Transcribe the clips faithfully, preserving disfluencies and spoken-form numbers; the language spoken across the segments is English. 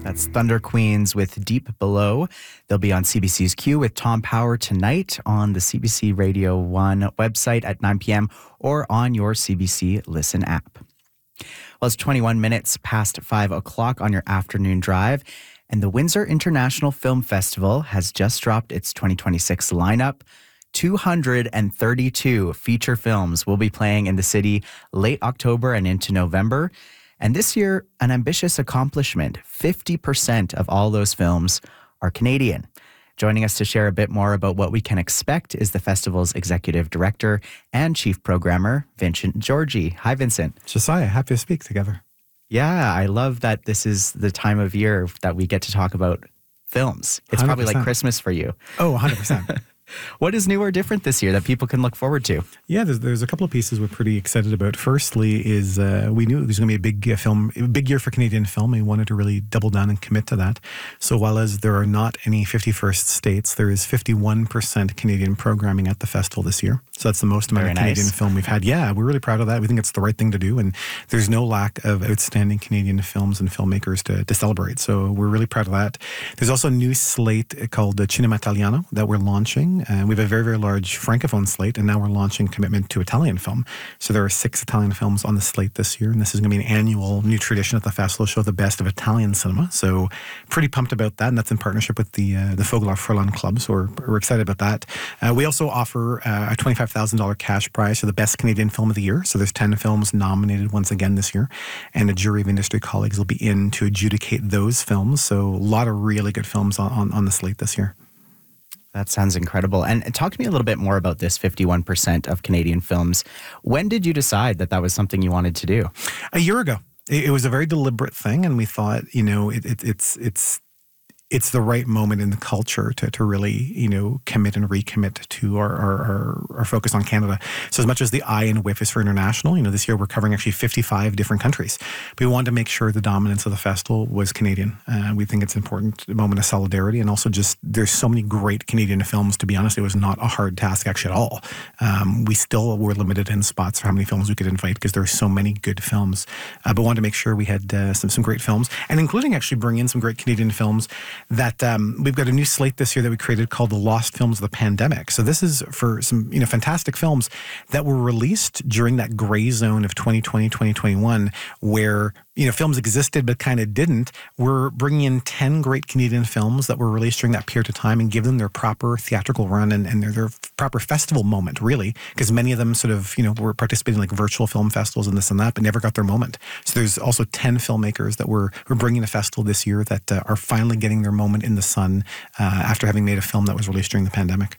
That's Thunder Queens with Deep Below. They'll be on C B C's Q with Tom Power tonight on the C B C Radio one website at nine p.m. or on your C B C Listen app. Well, it's twenty-one minutes past five o'clock on your afternoon drive, and the Windsor International Film Festival has just dropped its twenty twenty-six lineup. two hundred thirty-two feature films will be playing in the city late October and into November. And this year, an ambitious accomplishment. fifty percent of all those films are Canadian. Joining us to share a bit more about what we can expect is the festival's executive director and chief programmer, Vincent Georgi. Hi, Vincent. Josiah, happy to speak together. Yeah, I love that this is the time of year that we get to talk about films. It's one hundred percent. Probably like Christmas for you. Oh, one hundred percent. What is new or different this year that people can look forward to? Yeah, there's, there's a couple of pieces we're pretty excited about. Firstly is uh, we knew it was going to be a big uh, film, a big year for Canadian film. We wanted to really double down and commit to that. So while as there are not any fifty-first states, there is fifty-one percent Canadian programming at the festival this year. So that's the most amount Very of Canadian nice. film we've had. Yeah, we're really proud of that. We think it's the right thing to do. And there's no lack of outstanding Canadian films and filmmakers to, to celebrate. So we're really proud of that. There's also a new slate called the Cinema Italiano that we're launching. Uh, we have a very, very large Francophone slate, and now we're launching commitment to Italian film. So there are six Italian films on the slate this year, and this is going to be an annual new tradition at the festival, show the best of Italian cinema. So pretty pumped about that, and that's in partnership with the uh, the Fogelar Furlan Club, so we're, we're excited about that. Uh, we also offer uh, a twenty-five thousand dollars cash prize for the best Canadian film of the year. So there's ten films nominated once again this year, and a jury of industry colleagues will be in to adjudicate those films. So a lot of really good films on, on, on the slate this year. That sounds incredible. And talk to me a little bit more about this fifty-one percent of Canadian films. When did you decide that that was something you wanted to do? A year ago. It, it was a very deliberate thing, and we thought, you know, it, it, it's it's it's the right moment in the culture to, to really, you know, commit and recommit to our, our, our, our focus on Canada. So as much as the I in W I F is for international, you know, this year we're covering actually fifty-five different countries. We wanted to make sure the dominance of the festival was Canadian. Uh, we think it's an important moment of solidarity, and also just there's so many great Canadian films. To be honest, it was not a hard task actually at all. Um, we still were limited in spots for how many films we could invite because there are so many good films. Uh, but wanted to make sure we had uh, some, some great films, and including actually bring in some great Canadian films that um, we've got a new slate this year that we created called The Lost Films of the Pandemic. So this is for some, you know, fantastic films that were released during that gray zone of twenty twenty, twenty twenty-one, where, you know, films existed but kind of didn't. We're bringing in ten great Canadian films that were released during that period of time and give them their proper theatrical run and, and their, their proper festival moment, really, because many of them sort of, you know, were participating in like virtual film festivals and this and that, but never got their moment. So there's also ten filmmakers that we're, we're bringing to festival this year that uh, are finally getting their moment in the sun uh, after having made a film that was released during the pandemic.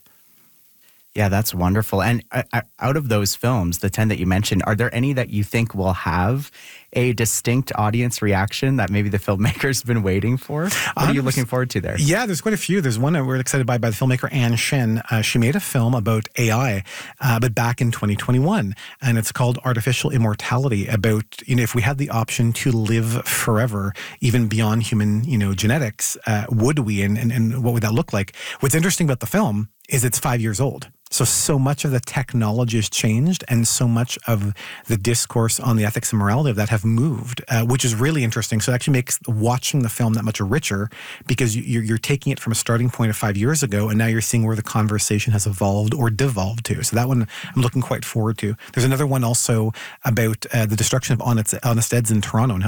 Yeah, that's wonderful. And uh, out of those films, the ten that you mentioned, are there any that you think will have a distinct audience reaction that maybe the filmmaker's been waiting for? What are you looking forward to there? Yeah, there's quite a few. There's one that we're excited by by the filmmaker Anne Shin. Uh, she made a film about A I, uh, but back in twenty twenty-one, and it's called Artificial Immortality, about, you know, if we had the option to live forever, even beyond human, you know, genetics, uh, would we, and, and, and what would that look like? What's interesting about the film is it's five years old. So, so much of the technology has changed, and so much of the discourse on the ethics and morality of that have moved, uh, which is really interesting. So it actually makes watching the film that much richer, because you, you're, you're taking it from a starting point of five years ago, and now you're seeing where the conversation has evolved or devolved to. So that one I'm looking quite forward to. There's another one also about uh, the destruction of Honest, Honest Ed's in Toronto and how